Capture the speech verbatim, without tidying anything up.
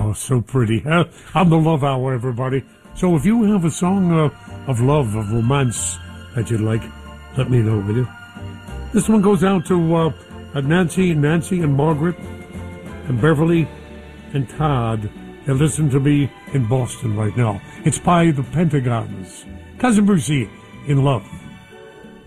Oh, so pretty. Uh, on the Love Hour, everybody. So if you have a song uh, of love, of romance that you'd like, let me know, will you? This one goes out to uh, uh, Nancy, Nancy and Margaret and Beverly and Todd. They listen to me in Boston right now. It's by the Pentagons. Cousin Brucey, in love.